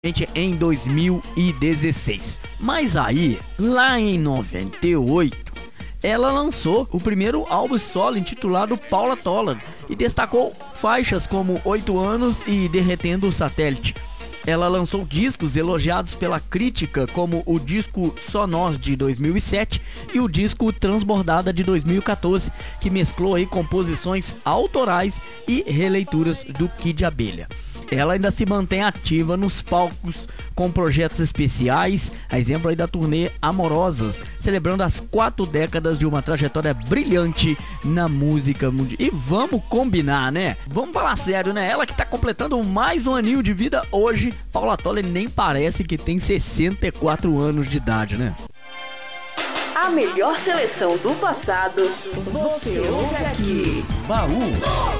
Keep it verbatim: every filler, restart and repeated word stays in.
em dois mil e dezesseis. Mas aí, lá em noventa e oito, ela lançou o primeiro álbum solo intitulado Paula Toller e destacou faixas como Oito Anos e Derretendo o Satélite. Ela lançou discos elogiados pela crítica, como o disco Só Nós de dois mil e sete e o disco Transbordada de dois mil e quatorze, que mesclou aí composições autorais e releituras do Kid Abelha. Ela ainda se mantém ativa nos palcos com projetos especiais, a exemplo aí da turnê Amorosas, celebrando as quatro décadas de uma trajetória brilhante na música mundial. E vamos combinar, né? Vamos falar sério, né? Ela que tá completando mais um aninho de vida hoje, Paula Toller nem parece que tem sessenta e quatro anos de idade, né? A melhor seleção do passado, você ouve aqui. Baú